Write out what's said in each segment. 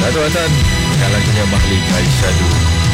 Tuan-tuan, dengan lagunya Mahlik Aisyadu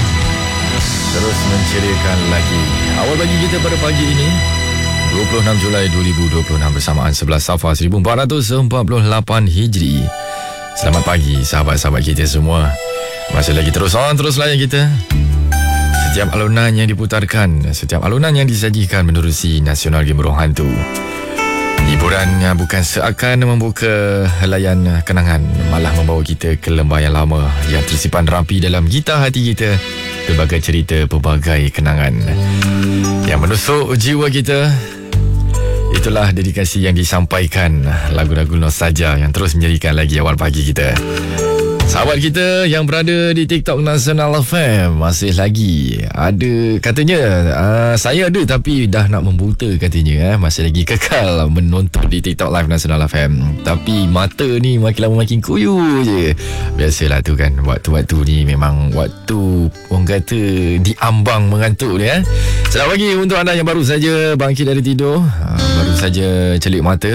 terus menceriakan lagi awal bagi kita pada pagi ini 26 Julai 2026 bersamaan 11 Safar 1448 Hijri. Selamat pagi sahabat-sahabat kita semua. Masih lagi terus layan kita. Setiap alunan yang diputarkan, setiap alunan yang disajikan menerusi Nasional Game Hantu. Hiburan yang bukan seakan membuka helaian kenangan, malah membawa kita ke lembah yang lama yang tersimpan rapi dalam gitar hati kita. Pelbagai cerita, pelbagai kenangan yang menusuk jiwa kita. Itulah dedikasi yang disampaikan, lagu-lagu nostalgia yang terus menjadikan lagi awal pagi kita. Sahabat kita yang berada di TikTok Nasional FM masih lagi ada, katanya saya ada tapi dah nak membuta katanya. Masih lagi kekal menonton di TikTok Live Nasional FM, tapi mata ni makin lama makin kuyu je. Biasalah tu kan, waktu-waktu ni memang waktu orang kata diambang mengantuk ni. Selamat pagi untuk anda yang baru saja bangkit dari tidur, baru saja celik mata.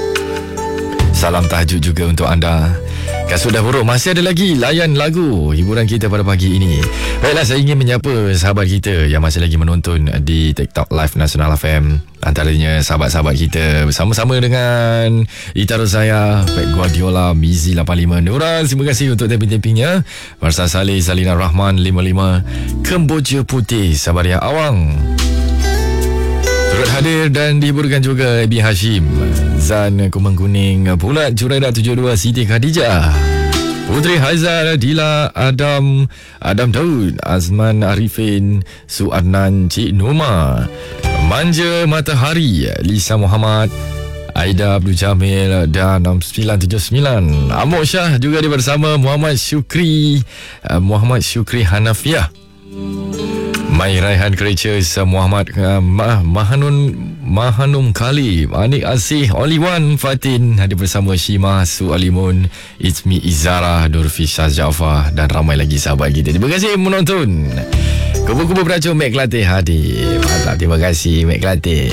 Salam tahajud juga untuk anda. Kasut dah buruk, masih ada lagi layan lagu hiburan kita pada pagi ini. Baiklah, saya ingin menyapa sahabat kita yang masih lagi menonton di TikTok Live Nasional FM. Antaranya sahabat-sahabat kita bersama-sama dengan Itaro saya, Pep Guardiola, Mizi 85, Nura, terima kasih untuk tapping-tappingnya. Marsa Saleh, Salina Rahman 55, Kemboja Putih, Sabaria Awang turut hadir dan dihiburkan juga Abi Hashim, Zan Kumang Kuning, Pulat Juraida 72, Siti Khadijah, Putri Haizal, Dila, Adam Daud, Azman Arifin, Suadnan, Cik Noma, Manja Matahari, Lisa Muhammad, Aida Abdul Jamil dan 6979. Amok Syah juga dia bersama Muhammad Syukri Hanafiah, Mai Raihan Creatures, Muhammad Mahanum Kali, Anik Asih, Oliwan Fatin hadir bersama Shima Su Alimun, Izmi Izara, Nurfi Syaz Jaafar dan ramai lagi sahabat kita. Terima kasih menonton. Kubu-kubu beracun Mek Kelantan hadir. Mantap, terima kasih Mek Kelantan.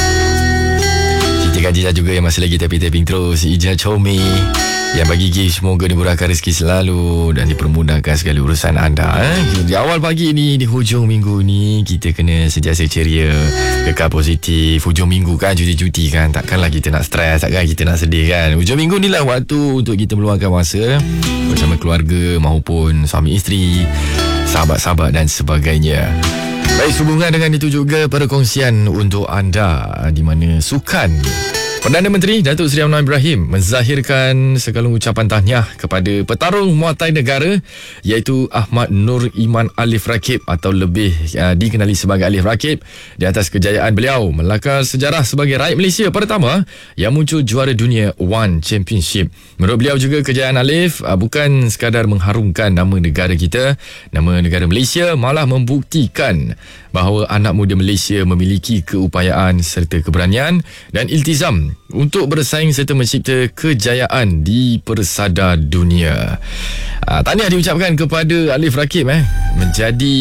Siti Khadijah juga yang masih lagi tapping-tapping terus. Ija Chomi yang bagi gift, semoga dimurahkan rezeki selalu dan dipermudahkan segala urusan anda. Di awal pagi ni, di hujung minggu ni, kita kena sentiasa ceria, kekal positif. Hujung minggu kan, cuti-cuti kan, takkanlah kita nak stres, takkan kita nak sedih kan. Hujung minggu ni lah waktu untuk kita meluangkan masa bersama keluarga maupun suami isteri, sahabat-sahabat dan sebagainya. Baik, sehubungan dengan itu juga perkongsian untuk anda, di mana sukan Perdana Menteri Datuk Seri Anwar Ibrahim menzahirkan segala ucapan tahniah kepada petarung Muay Thai negara iaitu Ahmad Nur Iman Alif Rakib atau lebih dikenali sebagai Alif Rakib di atas kejayaan beliau melakar sejarah sebagai rakyat Malaysia pertama yang muncul juara dunia One Championship. Menurut beliau juga kejayaan Alif bukan sekadar mengharumkan nama negara kita, nama negara Malaysia, malah membuktikan bahawa anak muda Malaysia memiliki keupayaan serta keberanian dan iltizam untuk bersaing serta mencipta kejayaan di persada dunia. Tahniah diucapkan kepada Alif Rakib menjadi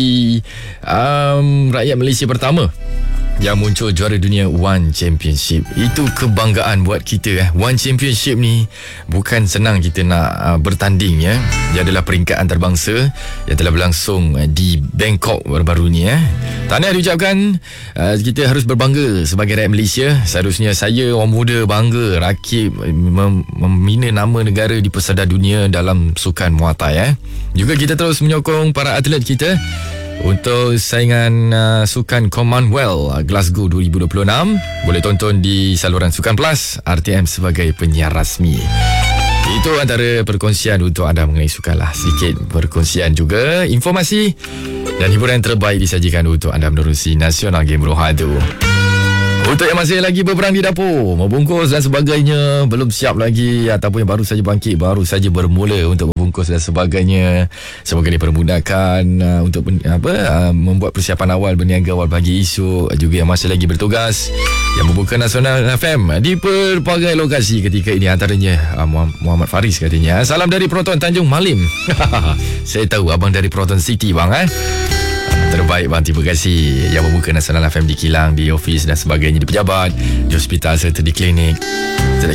rakyat Malaysia pertama yang muncul juara dunia One Championship. Itu kebanggaan buat kita. One Championship ni bukan senang kita nak bertanding ya. Dia adalah peringkat antarabangsa yang telah berlangsung di Bangkok baru-baru ni. Tahniah diucapkan. Kita harus berbangga sebagai rakyat Malaysia. Seharusnya saya, orang muda, bangga Rakib membina nama negara di persada dunia dalam sukan Muay Thai. Juga kita terus menyokong para atlet kita untuk saingan sukan Commonwealth Glasgow 2026. Boleh tonton di saluran Sukan Plus, RTM sebagai penyiar rasmi. Itu antara perkongsian untuk anda mengenai sukan lah. Sedikit perkongsian juga informasi dan hiburan terbaik disajikan untuk anda menerusi Nasional Game Hantu. Untuk yang masih lagi berperang di dapur, membungkus dan sebagainya, belum siap lagi ataupun yang baru saja bangkit, baru saja bermula untuk membungkus dan sebagainya, semoga dipermudahkan untuk membuat persiapan awal berniaga awal pagi esok. Juga yang masih lagi bertugas yang membuka Nasional FM di pelbagai lokasi ketika ini, antaranya Muhammad Faris katanya. Salam dari penonton Tanjung Malim. Saya tahu abang dari Proton City bang. Terbaik bang, terima kasih. Yang membuka Nasional FM di kilang, di ofis dan sebagainya, di pejabat, di hospital serta di klinik. Sekejap